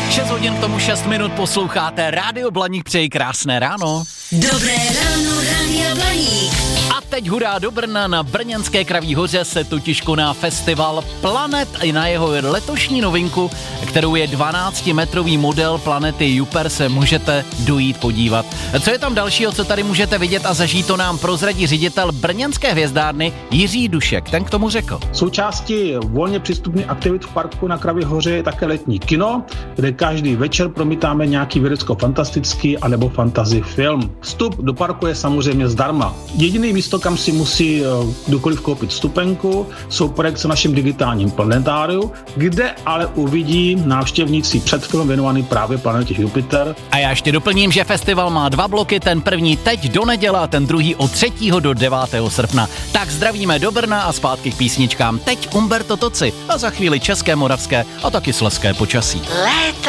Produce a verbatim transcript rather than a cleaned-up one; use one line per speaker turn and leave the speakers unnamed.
šest hodin k tomu šest minut posloucháte Rádio Blaník, přeji krásné ráno.
Dobré ráno, Rádio Blaník.
A teď hurá do Brna, na brněnské Kraví hoře se totiž koná festival Planet i na jeho letošní novinku, kterou je dvanáctimetrový model planety Jupiter, se můžete dojít podívat. Co je tam dalšího, co tady můžete vidět a zažít, to nám prozradí ředitel brněnské hvězdárny Jiří Dušek, ten k tomu řekl.
Součástí volně přístupných aktivit v parku na Kraví hoře je také letní kino, kde každý večer promítáme nějaký vědecko-fantastický anebo fantasy film. Vstup do parku je samozřejmě zdarma. Jediný místo, kam si musí kdokoliv koupit vstupenku, jsou projekce v našem digitálním planetáriu, kde ale uvidí návštěvníci předfilm věnovaný právě planetě Jupiter.
A já ještě doplním, že festival má dva bloky, ten první teď do neděle a ten druhý od třetího do devátého srpna. Tak zdravíme do Brna a zpátky k písničkám. Teď Umberto Tocci a za chvíli české, moravské a taky slezské počasí.
Léto